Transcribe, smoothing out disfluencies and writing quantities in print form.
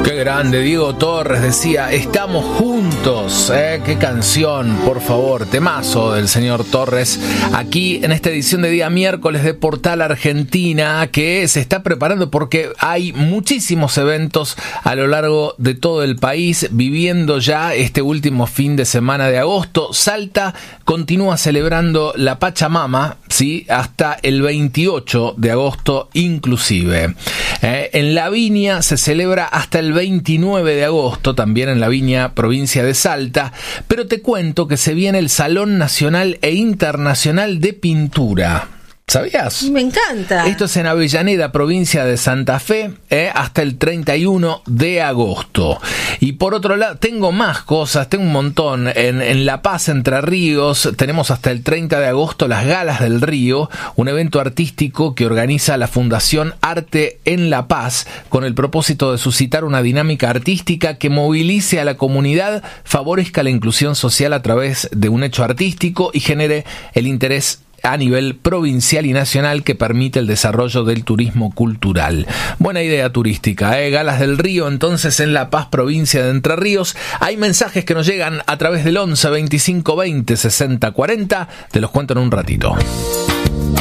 Qué grande, Diego Torres decía, estamos juntos, qué canción, por favor, temazo del señor Torres, aquí en esta edición de día miércoles de Portal Argentina, que se está preparando porque hay muchísimos eventos a lo largo de todo el país, viviendo ya este último fin de semana de agosto. Salta continúa celebrando la Pachamama, ¿sí?, hasta el 28 de agosto inclusive. En La Viña se celebra hasta el 29 de agosto, también en La Viña, provincia de Salta, pero te cuento que se viene el Salón Nacional e Internacional de Pintura. ¿Sabías? Me encanta. Esto es en Avellaneda, provincia de Santa Fe, hasta el 31 de agosto. Y por otro lado, tengo más cosas, tengo un montón. En La Paz, Entre Ríos, tenemos hasta el 30 de agosto las Galas del Río, un evento artístico que organiza la Fundación Arte en La Paz, con el propósito de suscitar una dinámica artística que movilice a la comunidad, favorezca la inclusión social a través de un hecho artístico y genere el interés a nivel provincial y nacional que permite el desarrollo del turismo cultural. Buena idea turística, Galas del Río, entonces en La Paz, provincia de Entre Ríos. Hay mensajes que nos llegan a través del 11 25 20 60 40. Te los cuento en un ratito.